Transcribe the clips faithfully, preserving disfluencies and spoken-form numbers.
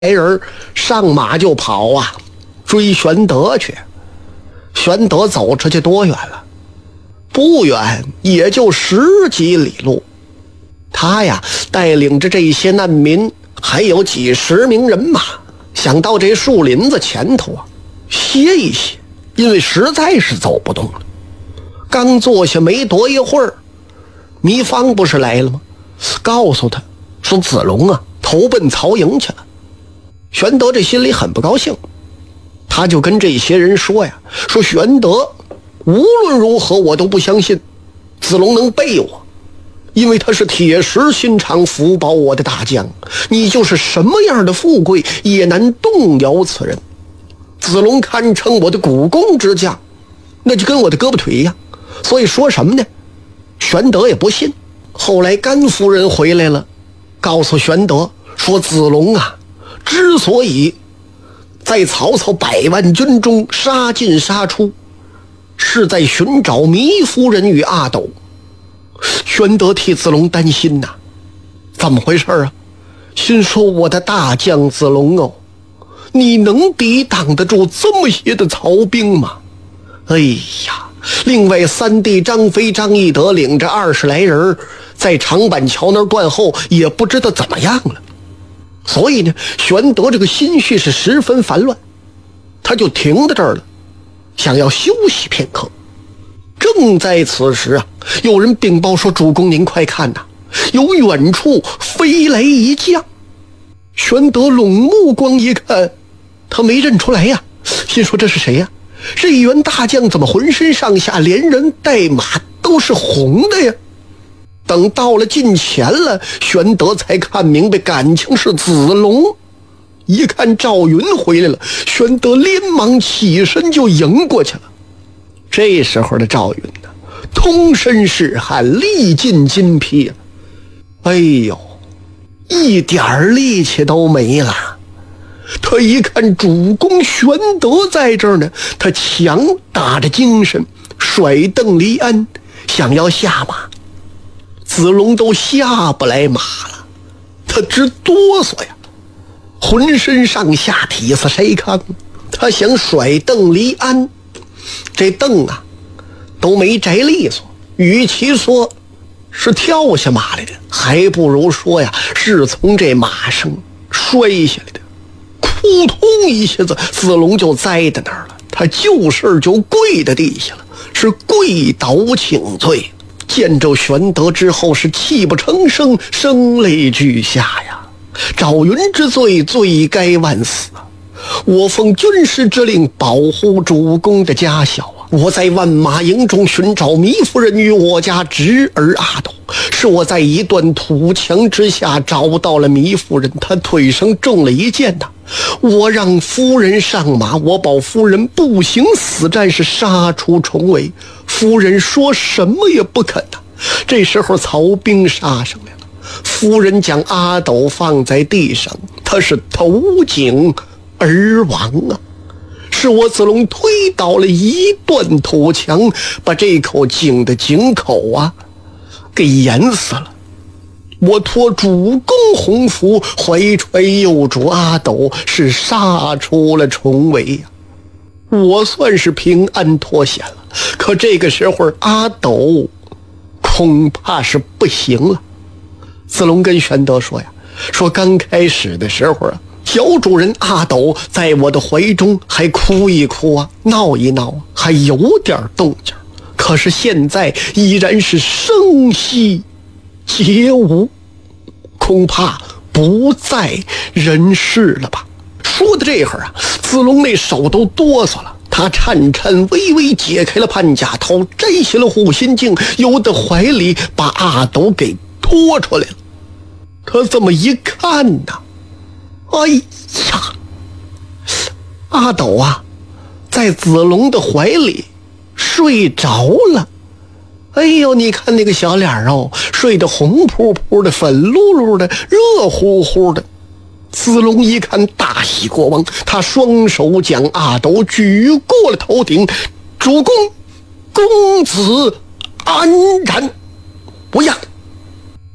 人上马就跑啊，追玄德去。玄德走出去多远了？不远，也就十几里路。他呀带领着这些难民还有几十名人马，想到这树林子前头啊歇一歇，因为实在是走不动了。刚坐下没多一会儿，糜芳不是来了吗？告诉他说子龙啊投奔曹营去了。玄德这心里很不高兴，他就跟这些人说呀，说玄德无论如何我都不相信子龙能背我，因为他是铁石心肠福保我的大将，你就是什么样的富贵也难动摇此人。子龙堪称我的股肱之将，那就跟我的胳膊腿一样，所以说什么呢？玄德也不信。后来甘夫人回来了，告诉玄德说子龙啊之所以在曹操百万军中杀进杀出，是在寻找糜夫人与阿斗。玄德替子龙担心呐、啊，怎么回事啊？心说我的大将子龙哦，你能抵挡得住这么些的曹兵吗？哎呀，另外三弟张飞张翼德领着二十来人在长板桥那儿断后，也不知道怎么样了。所以呢，玄德这个心绪是十分烦乱，他就停在这儿了，想要休息片刻。正在此时啊，有人禀报说主公您快看呐，有远处飞来一将。玄德拢目光一看，他没认出来呀，心说这是谁呀？这一员大将怎么浑身上下连人带马都是红的呀？等到了近前了，玄德才看明白感情是子龙。一看赵云回来了，玄德连忙起身就迎过去了。这时候的赵云呢，通身是汗，历尽筋疲，哎呦，一点力气都没了。他一看主公玄德在这儿呢，他强打着精神甩蹬离鞍，想要下马。子龙都下不来马了，他直哆嗦呀，浑身上下体似筛糠。他想甩蹬离鞍，这蹬啊都没摘利索，与其说是跳下马来的，还不如说呀是从这马上摔下来的。扑通一下子，子龙就栽在那儿了，他就事就跪在地下了，是跪倒请罪。见着玄德之后是泣不成声，声泪俱下呀。赵云之罪，罪该万死啊！我奉军师之令保护主公的家小啊！我在万马营中寻找糜夫人与我家侄儿阿斗，是我在一段土墙之下找到了糜夫人，她腿上中了一箭呐、啊！我让夫人上马，我保夫人步行死战，是杀出重围。夫人说什么也不肯呐、啊！这时候曹兵杀上来了，夫人将阿斗放在地上，他是投井而亡啊！是我子龙推倒了一段土墙，把这口井的井口啊给淹死了。我托主公洪福，怀揣幼主阿斗，是杀出了重围呀、啊！我算是平安脱险了。可这个时候阿斗恐怕是不行了。子龙跟玄德说呀，说刚开始的时候啊，小主人阿斗在我的怀中还哭一哭啊，闹一闹啊，还有点动静，可是现在依然是声息皆无，恐怕不在人世了吧。说的这会儿啊，子龙那手都哆嗦了，他颤颤巍巍解开了潘甲头，摘下了护心镜，由得怀里把阿斗给拖出来了。他这么一看呢，哎呀，阿斗啊在子龙的怀里睡着了。哎呦，你看那个小脸哦，睡得红扑扑的，粉噜噜的，热乎乎的。子龙一看大喜过望，他双手将阿斗举过了头顶，主公，公子安然。不要，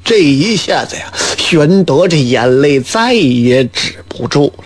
这一下子呀，玄德这眼泪再也止不住了。